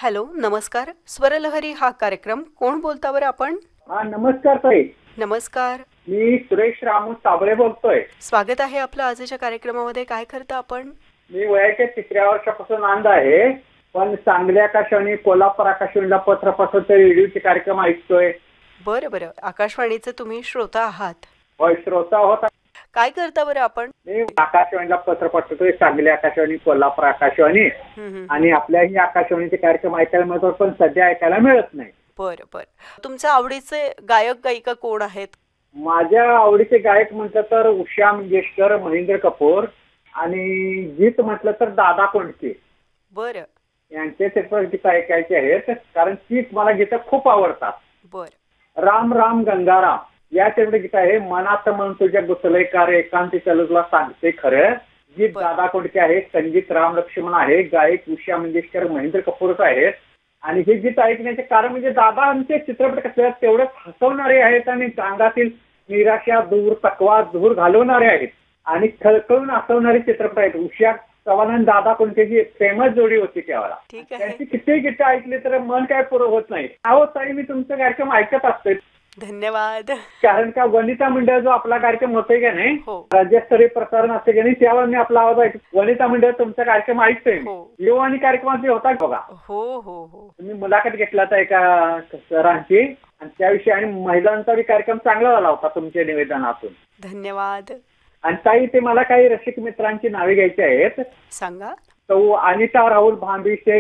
Hello, नमस्कार. स्वरलहरी हा कार्यक्रम. कोण बोलता बरं आपण? हा नमस्कार ताई. नमस्कार. मी सुरेश रामू साबळे बोलतोय. स्वागत आहे आपलं आजच्या कार्यक्रमामध्ये. काय करता आपण? मी वयाच्या 3 वर्षापासून नांद आहे, पण सांगली आकाशवाणी, कोल्हापूर आकाशवाणीला पत्र पाठवतोय, रेडिओचे कार्यक्रम ऐकतोय. बरं बरं. आकाशवाणीचे तुम्ही श्रोता आहात. होय, श्रोता होता. काय करता बरं आपण? मी आकाशवाणीला पत्र पाठवतोय, सांगली आकाशवाणी, कोल्हापूर आकाशवाणी आणि आपल्याही आकाशवाणीचे कार्यक्रम ऐकायला मिळतात, पण सध्या ऐकायला मिळत नाही. बरं बरं. तुमच्या आवडीचे गायक गायिका कोण आहेत? माझ्या आवडीचे गायक म्हटलं तर उषा मंगेशकर, महेंद्र कपूर आणि गीत म्हटलं तर दादा कोंडके बरं यांचे गीत ऐकायचे आहेत, कारण ती मला गीतं खूप आवडतात. बरं. राम राम गंगाराम या तेवढे गीत आहे. मनात मन तुझ्या गुसलय कार एकांती तुला सांगते खरं. गीत बरं. दादा कोंडके आहे, संगीत राम लक्ष्मण आहे, गायक उषा मंगेशकर, महेंद्र कपूरच आहेत. आणि हे गीत ऐकण्याचे कारण म्हणजे दादांचे चित्रपट कसे आहेत, तेवढेच हसवणारे आहेत आणि अंगातील निराशा दूर, तकवा दूर घालवणारे आहेत आणि खळखळून हसवणारे चित्रपट आहेत. उषा चव्हाण आणि दादा कोंडकेची फेमस जोडी होती त्यावेळेला. ठीक आहे. त्यांची कितीही गीतं ऐकली तर मन काय पुरं होत नाही. अहो ताई, मी तुमचा कार्यक्रम ऐकत असतोय, धन्यवाद. कारण का वनिता मंडळ जो आपला कार्यक्रम होतोय का नाही, हो राज्यस्तरीय प्रसारण असते की नाही, त्यावर मी आपला आवाज ऐकतो. वनिता मंडळ तुमचा कार्यक्रम ऐकतोय मी. हो. युवानी कार्यक्रमाचे होता बघा. हो हो हो. तुम्ही मुलाखत घेतला होता एका सरांची आणि त्याविषयी, आणि महिलांचा बी कार्यक्रम चांगला झाला होता तुमच्या निवेदनातून. धन्यवाद. आणि ताई, ते मला काही रसिक मित्रांची नावे घ्यायची आहेत. सांगा. तो अनिता राहुल भांबी,